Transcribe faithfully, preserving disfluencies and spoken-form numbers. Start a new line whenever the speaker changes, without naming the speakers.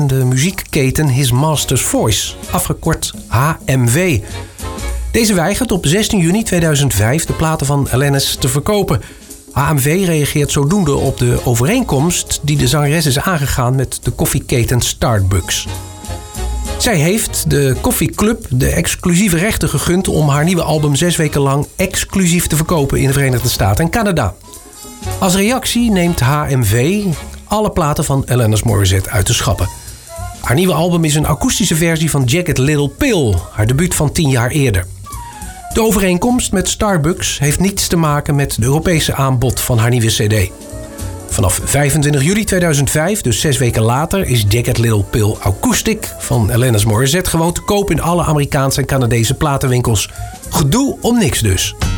de muziekketen His Master's Voice, afgekort H M V. Deze weigert op zestien juni tweeduizend vijf de platen van Alanis te verkopen. H M V reageert zodoende op de overeenkomst die de zangeres is aangegaan met de koffieketen Starbucks. Zij heeft de koffieclub de exclusieve rechten gegund om haar nieuwe album zes weken lang exclusief te verkopen in de Verenigde Staten en Canada. Als reactie neemt H M V alle platen van Alanis Morissette uit de schappen. Haar nieuwe album is een akoestische versie van Jagged Little Pill, haar debuut van tien jaar eerder. De overeenkomst met Starbucks heeft niets te maken met het Europese aanbod van haar nieuwe cd. Vanaf vijfentwintig juli tweeduizend vijf, dus zes weken later, is Jagged Little Pill Acoustic van Alanis Morissette gewoon te koop in alle Amerikaanse en Canadese platenwinkels. Gedoe om niks dus.